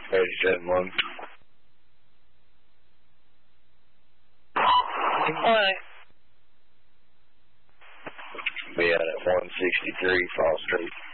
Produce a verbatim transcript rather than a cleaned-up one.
eighty-seven one. What? Be out at one sixty-three Fall Street.